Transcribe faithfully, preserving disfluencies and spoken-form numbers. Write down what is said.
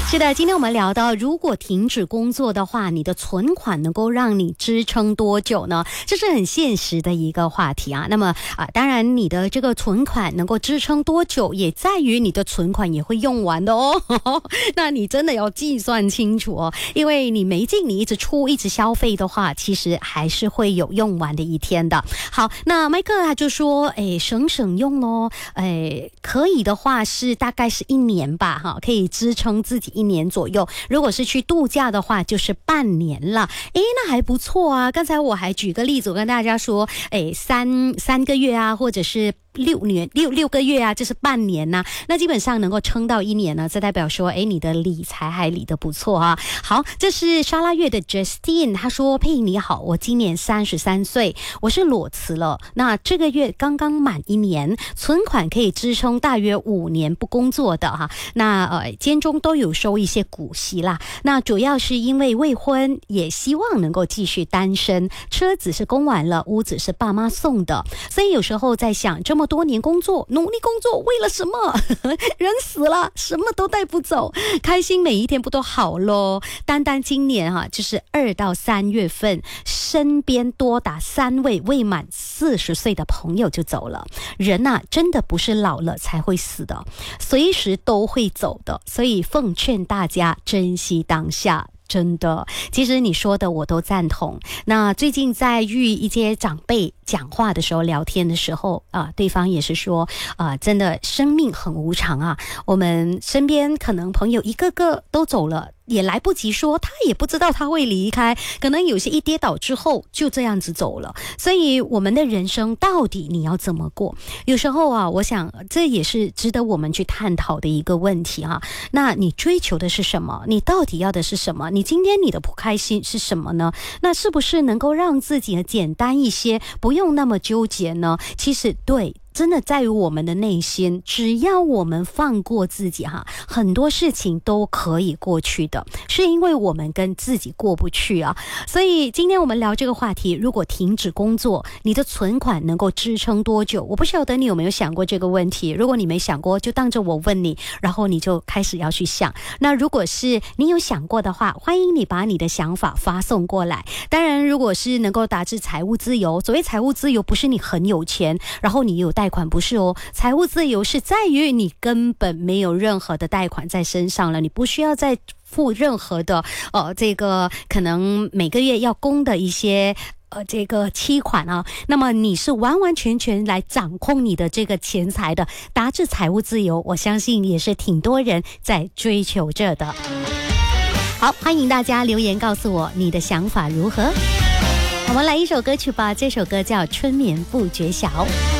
是的，今天我们聊到，如果停止工作的话，你的存款能够让你支撑多久呢？这是很现实的一个话题啊。那么啊，当然你的这个存款能够支撑多久，也在于你的存款也会用完的哦。那你真的要计算清楚哦，因为你没进，你一直出，一直消费的话，其实还是会有用完的一天的。好，那麦克他就说，哎，省省用咯，哎，可以的话是大概是一年吧，哈，可以支撑自己一年左右。如果是去度假的话，就是半年了。诶，那还不错啊。刚才我还举个例子，我跟大家说，诶，三三个月啊，或者是六年六六个月啊，就是半年呐、啊，那基本上能够撑到一年呢，这代表说，哎，你的理财还理得不错啊。好，这是沙拉月的 Justine， 他说：“佩你好，我今年三十三岁，我是裸辞了，那这个月刚刚满一年，存款可以支撑大约五年不工作的哈。那呃，间中都有收一些股息啦。那主要是因为未婚，也希望能够继续单身，车子是供完了，屋子是爸妈送的，所以有时候在想，这么多年工作，努力工作为了什么？人死了，什么都带不走，开心每一天不都好咯？单单今年哈、啊，就是二到三月份，身边多达三位未满四十岁的朋友就走了。人呐、啊，真的不是老了才会死的，随时都会走的。所以奉劝大家珍惜当下。真的，其实你说的我都赞同。那最近在与一些长辈讲话的时候，聊天的时候啊、呃，对方也是说啊、呃，真的生命很无常啊。我们身边可能朋友一个个都走了，也来不及说，他也不知道他会离开，可能有些一跌倒之后就这样子走了。所以我们的人生到底你要怎么过？有时候啊，我想这也是值得我们去探讨的一个问题啊。那你追求的是什么？你到底要的是什么？你今天你的不开心是什么呢？那是不是能够让自己简单一些，不用那么纠结呢？其实对。真的在于我们的内心，只要我们放过自己哈，很多事情都可以过去的，是因为我们跟自己过不去啊。所以今天我们聊这个话题，如果停止工作，你的存款能够支撑多久？我不晓得你有没有想过这个问题，如果你没想过，就当着我问你，然后你就开始要去想。那如果是你有想过的话，欢迎你把你的想法发送过来。当然如果是能够达至财务自由，所谓财务自由不是你很有钱，然后你有贷款，不是哦，财务自由是在于你根本没有任何的贷款在身上了，你不需要再付任何的呃这个可能每个月要供的一些呃这个期款啊，那么你是完完全全来掌控你的这个钱财的，达至财务自由，我相信也是挺多人在追求着的。好，欢迎大家留言告诉我你的想法如何。我们来一首歌曲吧，这首歌叫《春眠不觉晓》。